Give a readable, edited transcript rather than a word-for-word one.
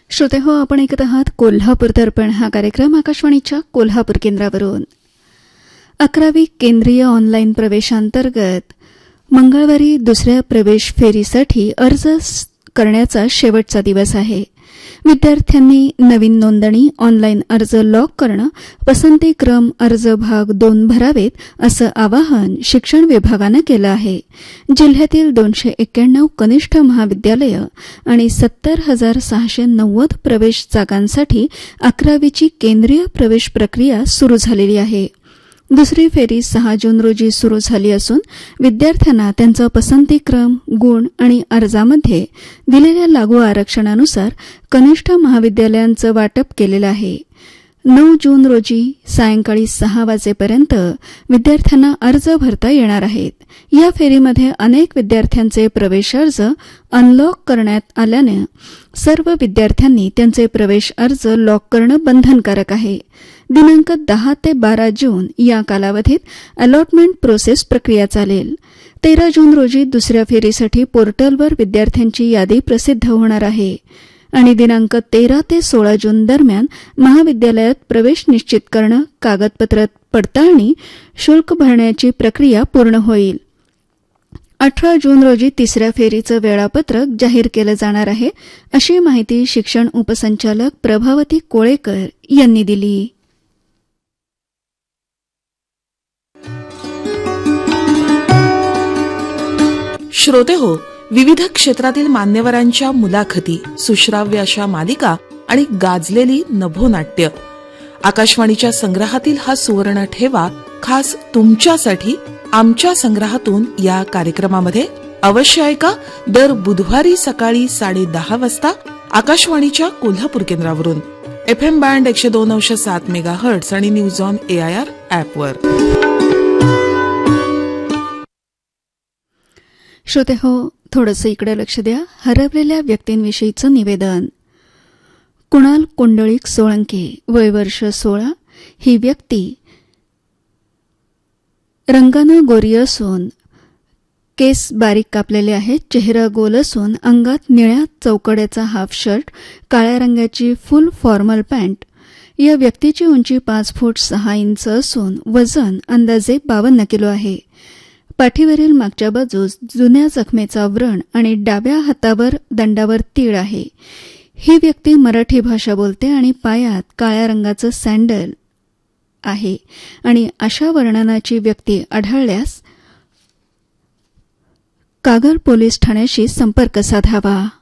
श्रोतेहो, आपण ऐकत आहात कोल्हापूर दर्पण हा कार्यक्रम आकाशवाणीच्या कोल्हापूर केंद्रावरून. 11वी केंद्रीय ऑनलाईन प्रवेशांतर्गत मंगळवारी दुसऱ्या प्रवेश फेरीसाठी अर्ज करण्याचा शेवटचा दिवस आहे. विद्यार्थ्यांनी नवीन नोंदणी, ऑनलाईन अर्ज लॉक करणं, पसंतीक्रम अर्ज भाग 2 भरावेत असं आवाहन शिक्षण विभागानं केलं आहे. जिल्ह्यातील 291 कनिष्ठ महाविद्यालयं आणि 70,690 प्रवेश जागांसाठी 11वीची केंद्रीय प्रवेश प्रक्रिया सुरू झालेली आहे. दुसरी फेरी 6 जून रोजी सुरू झाली असून विद्यार्थ्यांना त्यांचा पसंतीक्रम, गुण आणि अर्जामध्ये दिलेल्या लागू आरक्षणानुसार कनिष्ठ महाविद्यालयांचं वाटप केलेलं आहे. 9 जून रोजी सायंकाळी 6 वाजेपर्यंत विद्यार्थ्यांना अर्ज भरता येणार आहेत. या फेरीमध्ये अनेक विद्यार्थ्यांचे प्रवेश अर्ज अनलॉक करण्यात आल्याने सर्व विद्यार्थ्यांनी त्यांचे प्रवेश अर्ज लॉक करणं बंधनकारक आहे. दिनांक 10 ते 12 जून या कालावधीत अलॉटमेंट प्रोसेस प्रक्रिया चालेल. 13 जून रोजी दुसऱ्या फेरीसाठी पोर्टलवर विद्यार्थ्यांची यादी प्रसिद्ध होणार आहे आणि दिनांक 13 ते 16 जून दरम्यान महाविद्यालयात प्रवेश निश्चित करणं, कागदपत्र पडताळणी, शुल्क भरण्याची प्रक्रिया पूर्ण होईल. 18 जून रोजी तिसऱ्या फेरीचं वेळापत्रक जाहीर केलं जाणार आहे, अशी माहिती शिक्षण उपसंचालक प्रभावती कोळेकर यांनी दिली. श्रोते हो, विविध क्षेत्रातील मान्यवरांच्या मुलाखती, सुश्राव्य अशा मालिका आणि गाजलेली नभोनाट्य. आकाशवाणीच्या संग्रहातील हा सुवर्ण ठेवा खास तुमच्यासाठी आमच्या संग्रहातून या कार्यक्रमामध्ये अवश्य ऐका. दर बुधवारी सकाळी 10:30 वाजता आकाशवाणीच्या कोल्हापूर केंद्रावरून FM बँड 102.7 मेगाहर्ट्झ आणि न्यूज ऑन AIR ॲपवर. श्रोते हो, थोडंसं इकडे लक्ष द्या. हरवलेल्या व्यक्तींविषयीचं निवेदन. कुणाल कुंडळीक सोळंके, वय वर्ष 16. ही व्यक्ती रंगानं गोरी असून केस बारीक कापलेले आहेत. चेहरा गोल असून अंगात निळ्या चौकड्याचा हाफ शर्ट, काळ्या रंगाची फुल फॉर्मल पॅन्ट. या व्यक्तीची उंची 5 फूट 6 इंच असून वजन अंदाजे 52 किलो आहे. पाठीवरील मागच्या बाजूस जुन्या जखमेचा व्रण आणि डाव्या हातावर दंडावर तीळ आहे. ही व्यक्ती मराठी भाषा बोलते आणि पायात काळ्या रंगाचं सँडल आहे आणि अशा वर्णनाची व्यक्ती आढळल्यास कागल पोलीस ठाण्याशी संपर्क साधावा.